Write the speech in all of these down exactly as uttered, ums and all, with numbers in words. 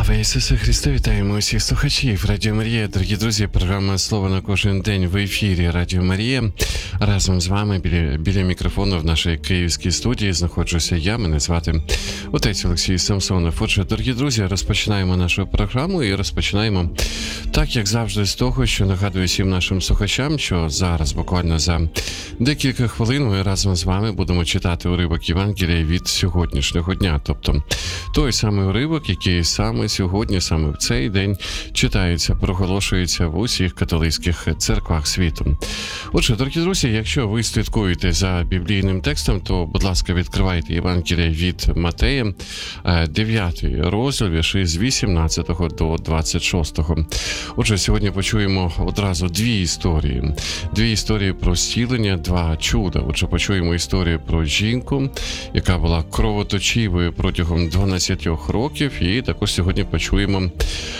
Слава Ісусу Христу, вітаємо усіх слухачів Радіо Марія. Дорогі друзі, програма «Слово на кожен день» в ефірі Радіо Марія. Разом з вами біля, біля мікрофону в нашій київській студії знаходжуся я, мене звати отець Олексій Самсонов. Отже, дорогі друзі, розпочинаємо нашу програму і розпочинаємо так, як завжди, з того, що нагадую всім нашим слухачам, що зараз, буквально за декілька хвилин, ми разом з вами будемо читати уривок Євангелія від сьогоднішнього дня. Тобто той самий уривок, який саме сьогодні, саме в цей день читається, проголошується в усіх католицьких церквах світу. Отже, дорогі друзі, якщо ви слідкуєте за біблійним текстом, то, будь ласка, відкривайте Євангелія від Матея, дев'ятий розділ, вірші з вісімнадцятого до двадцять шостого. Отже, сьогодні почуємо одразу дві історії. Дві історії про зцілення, два чуда. Отже, почуємо історію про жінку, яка була кровоточивою протягом дванадцяти років, і також сьогодні почуємо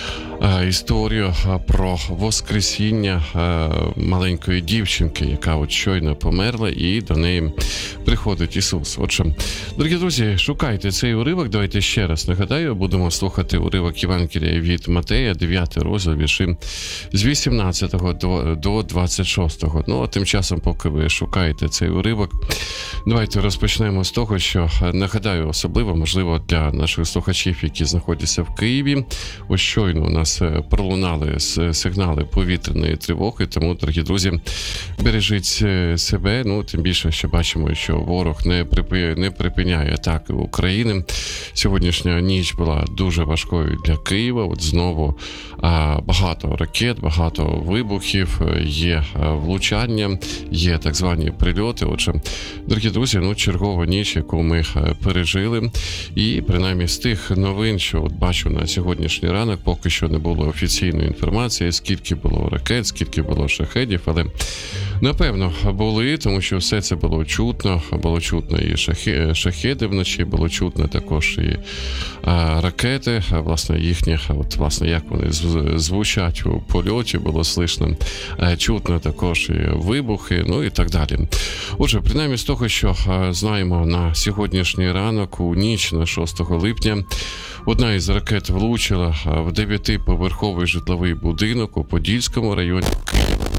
історію про воскресіння маленької дівчинки, яка от щойно померла, і до неї приходить Ісус. Отже, дорогі друзі, шукайте цей уривок. Давайте ще раз нагадаю, будемо слухати уривок Євангелія від Матея, дев'ятий розділ, вірші з вісімнадцятого до двадцять шостого. Ну, а тим часом, поки ви шукаєте цей уривок, давайте розпочнемо з того, що, нагадаю, особливо, можливо, для наших слухачів, які знаходяться в Києві, ось щойно у нас пролунали сигнали повітряної тривоги, тому, дорогі друзі, бережіть себе, ну, тим більше, що бачимо, що ворог не, припи... не припиняє атаки України. Сьогоднішня ніч була дуже важкою для Києва, от знову а, багато ракет, багато вибухів, є влучання, є так звані прильоти. Отже, дорогі друзі, ну, чергова ніч, яку ми пережили, і принаймні з тих новин, що от бачу на сьогоднішній ранок, поки що не було офіційної інформації, скільки було ракет, скільки було шахедів, але напевно були, тому що все це було чутно, було чутно і шахи, шахеди вночі, було чутно також і а, ракети, а, власне їхні, от власне як вони звучать у польоті, було слышно, а, чутно також і вибухи, ну і так далі. Отже, принаймні з того, що а, знаємо на сьогоднішній ранок, у ніч на шостого липня, одна із ракет влучила в дев'ятиповерховий житловий будинок у Подільському районі Києва.